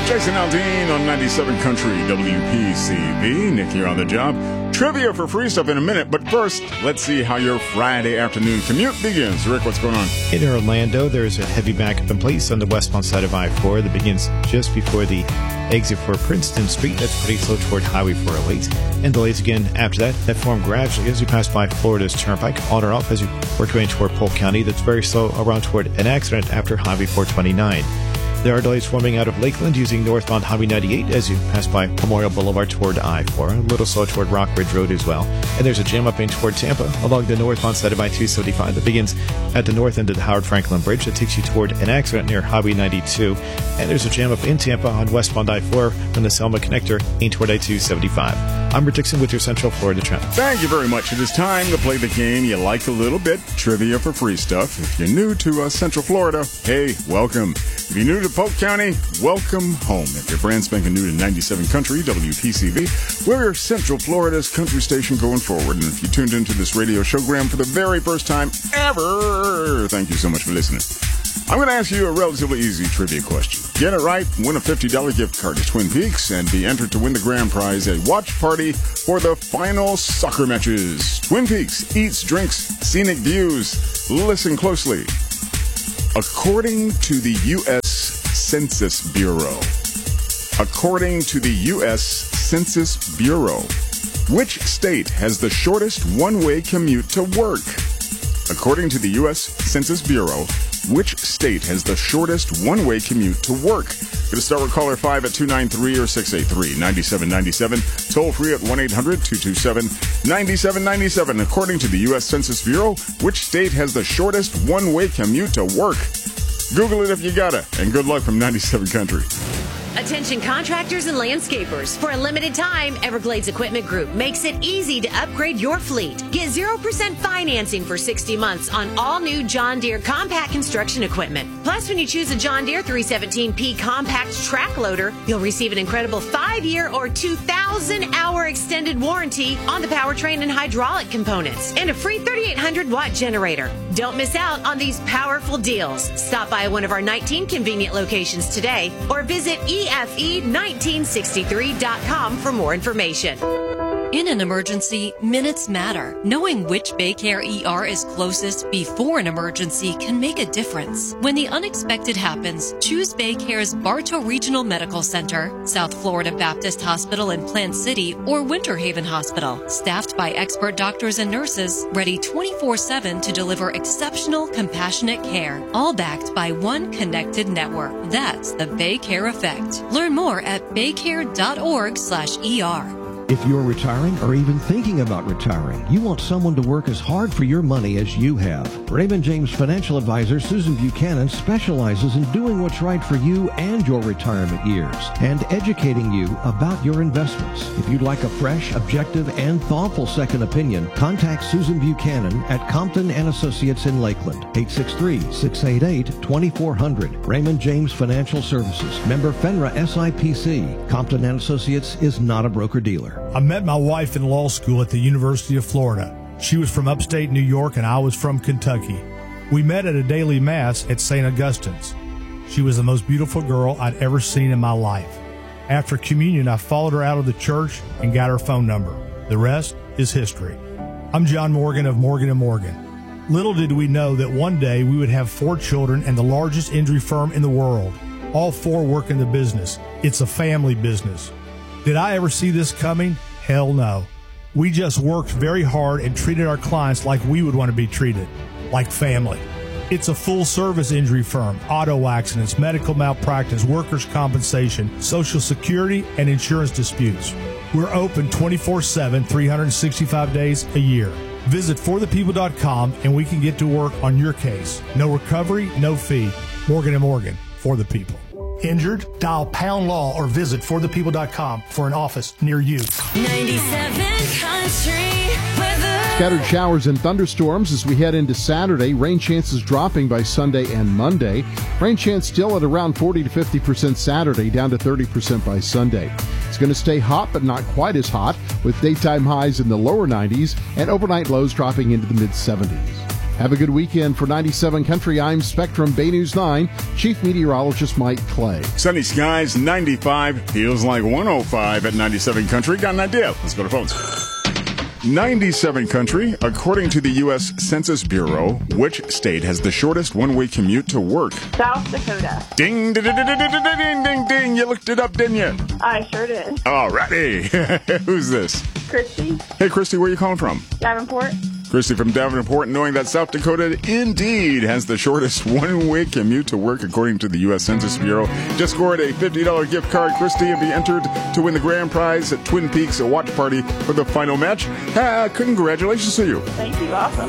Jason Aldean on 97 Country WPCV. Nick here on the job. Trivia for free stuff in a minute, but first, let's see how your Friday afternoon commute begins. Rick, what's going on? In Orlando, there's a heavy backup in place on the westbound side of I-4 that begins just before the exit for Princeton Street. That's pretty slow toward Highway 408. And delays again after that. That form gradually as you pass by Florida's Turnpike. On or off as you work your way toward Polk County. That's very slow around toward an accident after Highway 429. There are delays forming out of Lakeland using northbound Highway 98 as you pass by Memorial Boulevard toward I-4. A little slow toward Rockridge Road as well. And there's a jam up in toward Tampa along the northbound side of I-275 that begins at the north end of the Howard Franklin Bridge that takes you toward an accident near Highway 92. And there's a jam up in Tampa on westbound I-4 from the Selma connector in toward I-275. I'm Rick Dixon with your Central Florida traffic. Thank you very much. It is time to play the game you like a little bit, Trivia for Free Stuff. If you're new to Central Florida, hey, welcome. If you're new to Polk County, welcome home. If you're brand spanking new to 97 Country WPCV, we're Central Florida's country station going forward. And if you tuned into this radio showgram for the very first time ever, thank you so much for listening. I'm going to ask you a relatively easy trivia question. Get it right, win a $50 gift card to Twin Peaks, and be entered to win the grand prize, a watch party for the final soccer matches. Twin Peaks eats, drinks, scenic views. Listen closely. According to the U.S. Census Bureau, which state has the shortest one-way commute to work? According to the U.S. Census Bureau, which state has the shortest one-way commute to work? Going to start with caller 5 at 293 or 683-9797. Toll free at 1-800-227-9797. According to the U.S. Census Bureau, which state has the shortest one-way commute to work? Google it if you gotta, and good luck from 97 Country. Attention contractors and landscapers. For a limited time, Everglades Equipment Group makes it easy to upgrade your fleet. Get 0% financing for 60 months on all new John Deere compact construction equipment. Plus, when you choose a John Deere 317P compact track loader, you'll receive an incredible 5-year or 2,000-hour extended warranty on the powertrain and hydraulic components, and a free 3,800-watt generator. Don't miss out on these powerful deals. Stop by one of our 19 convenient locations today, or visit EFE1963.com for more information. In an emergency, minutes matter. Knowing which Baycare ER is closest before an emergency can make a difference. When the unexpected happens, choose Baycare's Bartow Regional Medical Center, South Florida Baptist Hospital in Plant City, or Winter Haven Hospital. Staffed by expert doctors and nurses, ready 24/7 to deliver exceptional, compassionate care. All backed by one connected network. That's the Baycare effect. Learn more at baycare.org/ER. If you're retiring or even thinking about retiring, you want someone to work as hard for your money as you have. Raymond James financial advisor Susan Buchanan specializes in doing what's right for you and your retirement years and educating you about your investments. If you'd like a fresh, objective, and thoughtful second opinion, contact Susan Buchanan at Compton & Associates in Lakeland, 863-688-2400. Raymond James Financial Services, member FINRA SIPC. Compton & Associates is not a broker-dealer. I met my wife in law school at the University of Florida. She was from upstate New York and I was from Kentucky. We met at a daily mass at St. Augustine's. She was the most beautiful girl I'd ever seen in my life. After communion, I followed her out of the church and got her phone number. The rest is history. I'm John Morgan of Morgan & Morgan. Little did we know that one day we would have 4 children and the largest injury firm in the world. All 4 work in the business. It's a family business. Did I ever see this coming? Hell no. We just worked very hard and treated our clients like we would want to be treated, like family. It's a full-service injury firm, auto accidents, medical malpractice, workers' compensation, Social Security, and insurance disputes. We're open 24/7, 365 days a year. Visit forthepeople.com and we can get to work on your case. No recovery, no fee. Morgan & Morgan, for the people. Injured? Dial Pound Law or visit forthepeople.com for an office near you. 97 Country weather. Scattered showers and thunderstorms as we head into Saturday. Rain chances dropping by Sunday and Monday. Rain chance still at around 40 to 50% Saturday, down to 30% by Sunday. It's going to stay hot, but not quite as hot, with daytime highs in the lower 90s and overnight lows dropping into the mid-70s. Have a good weekend. For 97 Country, I'm Spectrum Bay News 9, Chief Meteorologist Mike Clay. Sunny skies, 95. Feels like 105 at 97 Country. Got an idea? Let's go to phones. 97 Country, according to the U.S. Census Bureau, which state has the shortest one-way commute to work? South Dakota. Ding, ding, ding, ding, ding, ding, ding, ding. You looked it up, didn't you? I sure did. All righty. Who's this? Christy. Hey, Christy, where are you calling from? Davenport. Christy from Davenport, knowing that South Dakota indeed has the shortest one-way commute to work, according to the U.S. Census Bureau. Just scored a $50 gift card, Christy, and be entered to win the grand prize at Twin Peaks, a watch party for the final match. Congratulations to you. Thank you. Awesome.